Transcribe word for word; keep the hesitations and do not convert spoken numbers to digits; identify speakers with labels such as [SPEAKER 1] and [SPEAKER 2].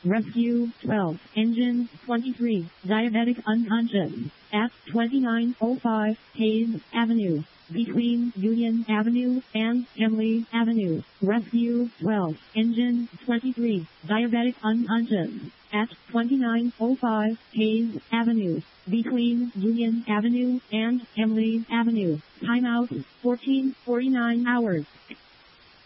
[SPEAKER 1] Rescue twelve, engine twenty-three, diabetic unconscious, at twenty-nine oh five Hayes Avenue, between Union Avenue and Emily Avenue. Rescue twelve, engine twenty-three, diabetic unconscious, at twenty-nine oh five Hayes Avenue, between Union Avenue and Emily Avenue. Timeout fourteen forty-nine hours.